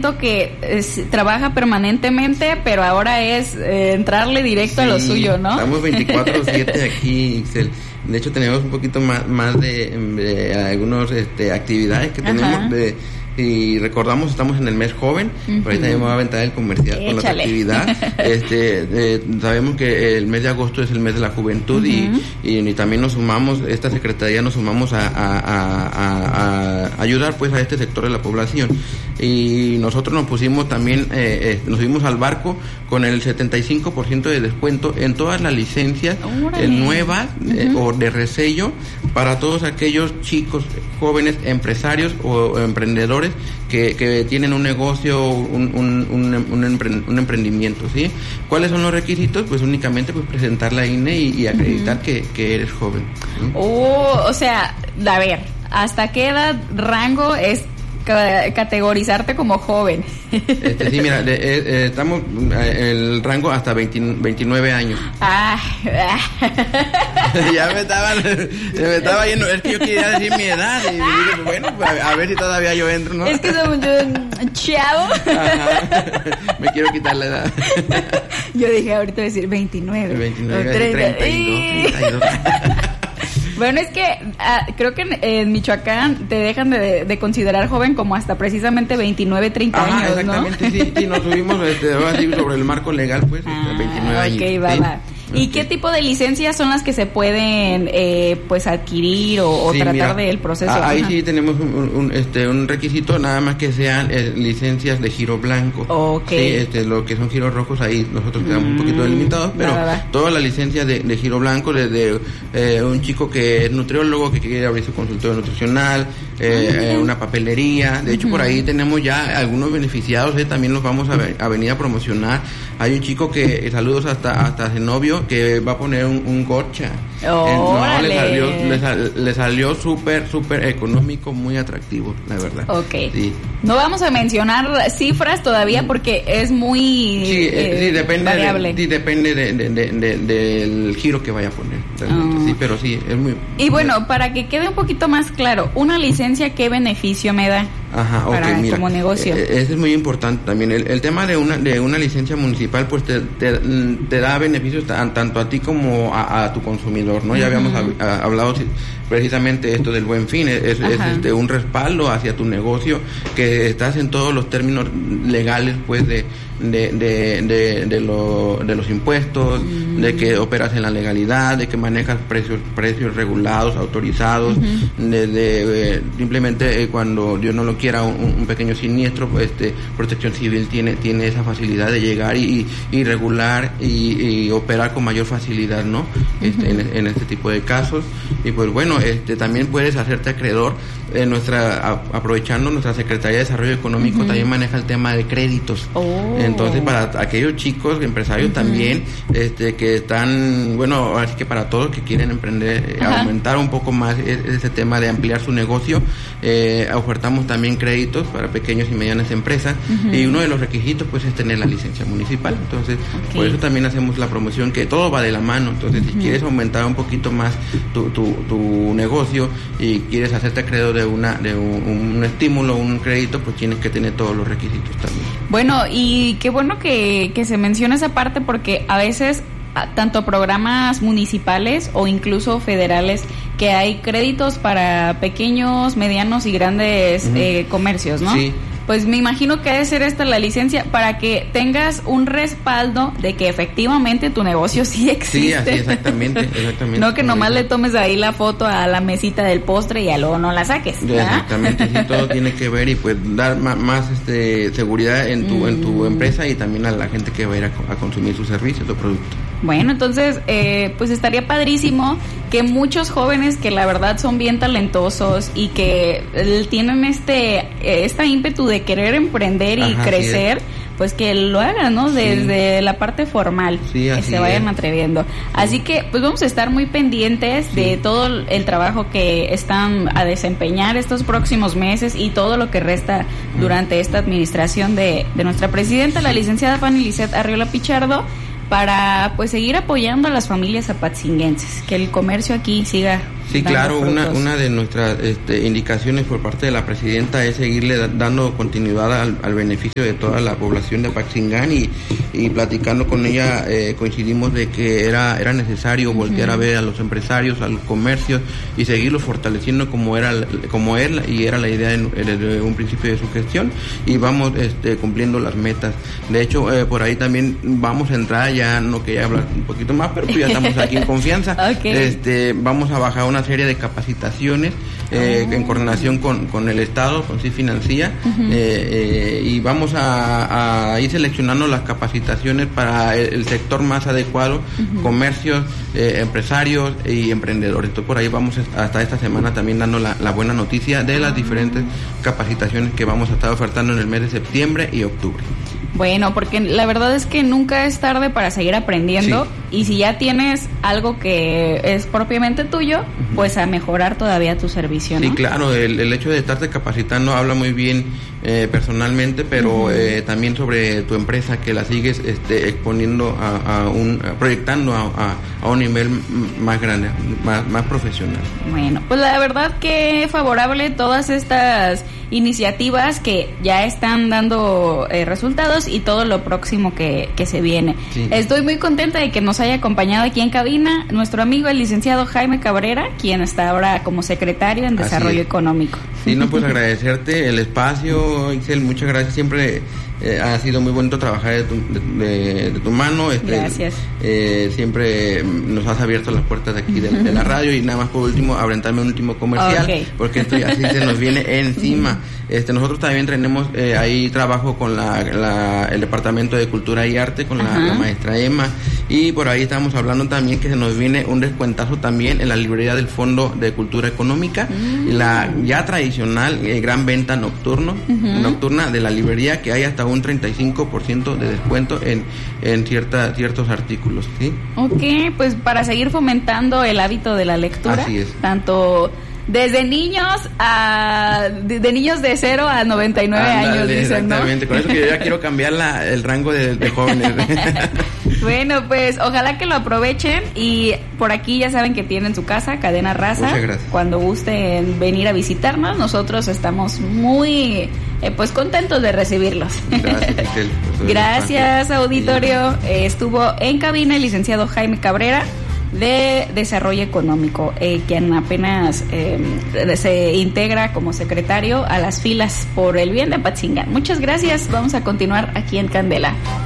jovencito que trabaja permanentemente, pero ahora es entrarle directo a lo suyo, ¿no? Estamos 24/7 aquí, Ixel. De hecho, tenemos un poquito más de algunas actividades que tenemos y recordamos, estamos en el mes joven, por ahí también me voy a aventar el comercial. Échale. Con la actividad. Sabemos que el mes de agosto es el mes de la juventud y también nos sumamos, esta secretaría nos sumamos a ayudar pues a este sector de la población. Y nosotros nos pusimos también, nos subimos al barco con el 75% de descuento en todas las licencias nuevas o de resello para todos aquellos chicos, jóvenes, empresarios o emprendedores que tienen un negocio, un emprendimiento, ¿sí? ¿Cuáles son los requisitos? Pues únicamente pues presentar la INE y acreditar que eres joven, ¿sí? O sea, a ver, ¿hasta qué edad rango es categorizarte como joven? Sí, mira, estamos el rango hasta 29 años. Ya me estaba yendo, es que yo quería decir mi edad y dije, bueno, pues a ver si todavía yo entro, ¿no? Es que somos yo chavo. Me quiero quitar la edad. Yo dije, ahorita voy a decir 29 32. Bueno, es que creo que en Michoacán te dejan de considerar joven como hasta precisamente 29, 30 años, exactamente, ¿no? Sí, nos subimos así sobre el marco legal, pues, 29 años. Ok, va. ¿Y qué tipo de licencias son las que se pueden pues adquirir o tratar del proceso? Ahí sí tenemos un requisito, nada más que sean licencias de giro blanco. Okay. Sí, lo que son giros rojos, ahí nosotros quedamos un poquito delimitados, pero todas las licencias de giro blanco, desde un chico que es nutriólogo, que quiere abrir su consultorio nutricional, una papelería. De hecho, por ahí tenemos ya algunos beneficiados, también los vamos a venir a promocionar. Hay un chico que, saludos hasta Zenobio, que va a poner un gotcha. Le salió súper económico, muy atractivo, la verdad. Okay. Sí. No vamos a mencionar cifras todavía porque es muy variable. Depende del giro que vaya a poner. Sí, pero sí, es muy... Y bueno, para que quede un poquito más claro, ¿una licencia qué beneficio me da? Mira, como negocio. Eso es muy importante también. El tema de una licencia municipal, pues te da beneficios tanto a ti como a tu consumidor, ¿no? Ya habíamos hablado precisamente esto del Buen Fin, es un respaldo hacia tu negocio, que estás en todos los términos legales, pues, de los impuestos, de que operas en la legalidad, de que manejas precios regulados, autorizados, simplemente cuando Dios no lo quiera un pequeño siniestro, pues Protección Civil tiene esa facilidad de llegar y regular y operar con mayor facilidad, ¿no? En este tipo de casos. Y pues bueno, también puedes hacerte acreedor. Aprovechando nuestra Secretaría de Desarrollo Económico, también maneja el tema de créditos. Entonces, para aquellos chicos empresarios también que están, bueno, así que para todos que quieren emprender, aumentar un poco más ese tema de ampliar su negocio, ofertamos también créditos para pequeños y medianas empresas, y uno de los requisitos pues es tener la licencia municipal. Entonces, por eso también hacemos la promoción, que todo va de la mano. Entonces, si quieres aumentar un poquito más tu negocio y quieres hacerte acreedor de un estímulo, un crédito, pues tienes que tener todos los requisitos también. Bueno, y qué bueno que se menciona esa parte, porque a veces tanto programas municipales o incluso federales, que hay créditos para pequeños, medianos y grandes comercios, ¿no? Sí. Pues me imagino que debe ser esta la licencia para que tengas un respaldo de que efectivamente tu negocio sí existe. Sí, así, exactamente. No que nomás le tomes ahí la foto a la mesita del postre y luego no la saques, ¿verdad? Exactamente, sí, todo tiene que ver, y pues dar más seguridad en tu empresa, y también a la gente que va a ir a consumir sus servicios o productos. Bueno, entonces, pues estaría padrísimo que muchos jóvenes que la verdad son bien talentosos y que tienen esta ímpetu de querer emprender y crecer, pues que lo hagan, ¿no? Desde la parte formal, que se vayan atreviendo. Así que, pues vamos a estar muy pendientes de todo el trabajo que están a desempeñar estos próximos meses y todo lo que resta durante esta administración de nuestra presidenta, la licenciada Fanny Lisset Arriola Pichardo, para pues seguir apoyando a las familias apatzinguenses, que el comercio aquí siga Sí, claro, una de nuestras indicaciones por parte de la presidenta es seguirle dando continuidad al beneficio de toda la población de Apaxingán y platicando con ella coincidimos de que era necesario voltear a ver a los empresarios, a los comercios y seguirlos fortaleciendo como era la idea de un principio de su gestión, y vamos cumpliendo las metas. De hecho, por ahí también vamos a entrar, ya no quería hablar un poquito más, pero pues ya estamos aquí en confianza. Okay. Vamos a bajar una serie de capacitaciones en coordinación con el Estado, con CIF Financia, y vamos a ir seleccionando las capacitaciones para el sector más adecuado, comercios, empresarios y emprendedores. Entonces, por ahí vamos hasta esta semana también dando la buena noticia de las diferentes capacitaciones que vamos a estar ofertando en el mes de septiembre y octubre. Bueno, porque la verdad es que nunca es tarde para seguir aprendiendo, sí. Y si ya tienes algo que es propiamente tuyo, pues a mejorar todavía tu servicio, ¿no? Sí, claro, el hecho de estarte capacitando habla muy bien personalmente, pero también sobre tu empresa, que la sigues exponiendo proyectando a un nivel más grande, más profesional. Bueno, pues la verdad que favorable todas estas iniciativas que ya están dando resultados y todo lo próximo que se viene. Sí. Estoy muy contenta de que nos haya acompañado aquí en cabina nuestro amigo el licenciado Jaime Cabrera, quien está ahora como secretario en Desarrollo Económico. Sí, no, pues agradecerte el espacio, Ixel, muchas gracias, siempre ha sido muy bonito trabajar de tu mano. Gracias. Siempre nos has abierto las puertas de aquí de la radio, y nada más por último, aventarme un último comercial, porque esto así se nos viene encima. Nosotros también tenemos ahí trabajo con el Departamento de Cultura y Arte, con la maestra Emma, y por ahí estamos hablando también que se nos viene un descuentazo también en la librería del Fondo de Cultura Económica, la ya tradicional gran venta nocturna de la librería, que hay hasta un 35% de descuento en ciertos artículos, ¿sí? Ok, pues para seguir fomentando el hábito de la lectura. Así es. Tanto desde niños de niños de 0 a 99 años, dicen, ¿no? Exactamente, con eso que yo ya quiero cambiar el rango de jóvenes. Bueno, pues ojalá que lo aprovechen, y por aquí ya saben que tienen su casa, Cadena Raza. Muchas gracias. Cuando gusten venir a visitarnos, nosotros estamos muy pues contentos de recibirlos. Gracias, Ixel. Gracias, auditorio. Estuvo en cabina el licenciado Jaime Cabrera, de Desarrollo Económico, quien apenas se integra como secretario a las filas por el bien de Apaxingán. Muchas gracias, vamos a continuar aquí en Candela.